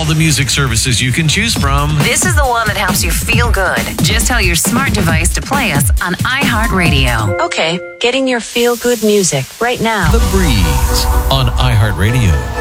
All the music services you can choose from. This is the one that helps you feel good. Just tell your smart device to play us on iHeartRadio. Okay, getting your feel-good music right now. The Breeze on iHeartRadio.